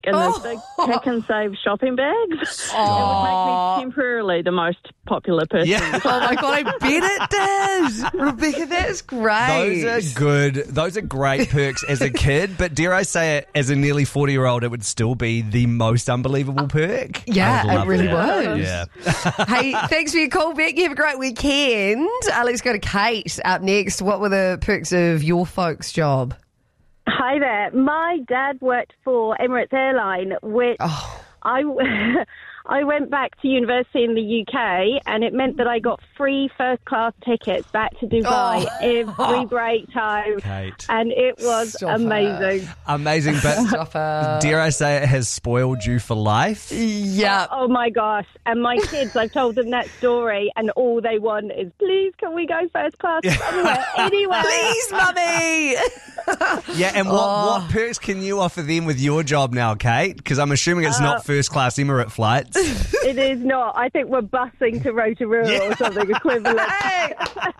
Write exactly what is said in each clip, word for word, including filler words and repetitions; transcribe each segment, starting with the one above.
and Oh. the big Pick and Save shopping bags. Oh. It would make me temporarily the most popular person. Yeah. Oh my God, I bet it did. Rebecca, that's great. Those are good. Those are great perks as a kid, but dare I say it, as a nearly forty-year-old, it would still be the most unbelievable perk. Yeah, I would it love really that. would. Yeah. Hey, thanks for your call, Beck. You have a great weekend. Uh, let's go to Kate up next. What were the perks of your folks' job? Hi there. My dad worked for Emirates Airline, which Oh. I, I went back to university in the U K, and it meant that I got free first-class tickets back to Dubai Oh. every break time. Kate. And it was Stop amazing. Amazing, but Stop it. dare I say it has spoiled you for life? Yeah. Oh, my gosh. And my kids, I've told them that story, and all they want is, please, can we go first class somewhere, anywhere? Please, mummy. Yeah, and what, Oh. what perks can you offer them with your job now, Kate? Because I'm assuming it's Uh, not first-class Emirate flights. It is not. I think we're busing to Rotorua or something equivalent. Hey.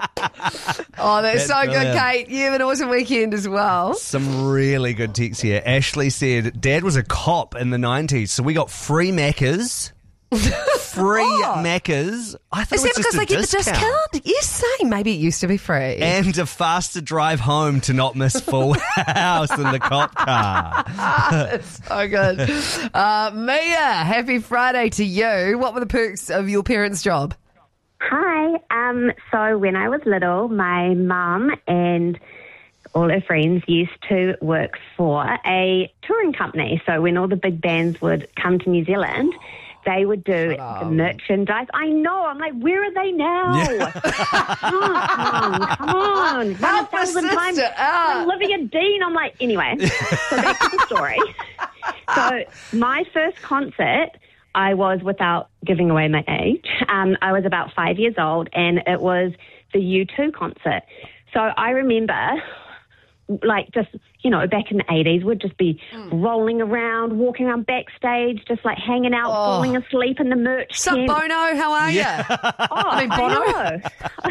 Oh, that's, That's so good, brilliant. Kate. You have an awesome weekend as well. Some really good texts here. Ashley said, Dad was a cop in the nineties, so we got free Maccas. Free Oh. Maccas. I thought Is it that was because just they a get the discount? You're saying maybe it used to be free. And a faster drive home to not miss Full House in the cop car. That's so good. Uh, Mia, happy Friday to you. What were the perks of your parents' job? Hi. Um, so when I was little, my mum and all her friends used to work for a touring company. So when all the big bands would come to New Zealand, they would do the merchandise. I know. I'm like, where are they now? come on, come on. One Help us, thousand times. sister. Ah. Olivia Dean. I'm like, anyway. So back to the story. So my first concert, I was, without giving away my age, um, I was about five years old, and it was the U two concert. So I remember, like, just, you know, back in the eighties, we'd just be Mm. rolling around, walking around backstage, just like hanging out, Oh. falling asleep in the merch Sup, tent. Bono? How are you? Oh, I mean, Bono. know.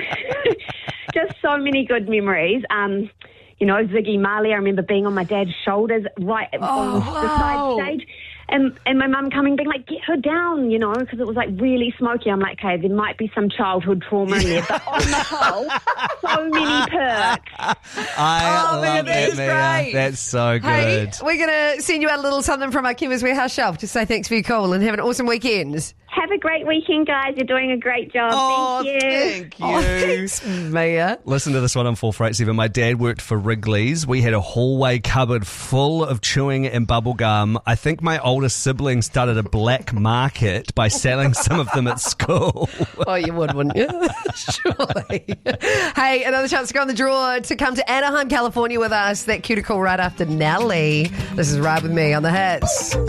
Just so many good memories. Um, you know, Ziggy Marley, I remember being on my dad's shoulders right Oh, on the wow. side stage. And, and my mum coming, being like, get her down, you know, because it was like really smoky. I'm like, okay, there might be some childhood trauma in there. But on the whole, so many perks. I Oh, Mia, love that it, is Mia. great. That's so good. Hey, we're going to send you out a little something from our Chemist Warehouse shelf to say thanks for your call and have an awesome weekend. Have a great weekend, guys. You're doing a great job. Oh, Thank you. thank you. Oh, thanks, Mia. Listen to this one on four four eight seven. My dad worked for Wrigley's. We had a hallway cupboard full of chewing and bubble gum. I think my oldest sibling started a black market by selling some of them at school. Oh, you would, wouldn't you? Surely. Hey, another chance to go on the draw to come to Anaheim, California with us. That cuticle right after Nelly. This is Ride With Me on the Hits.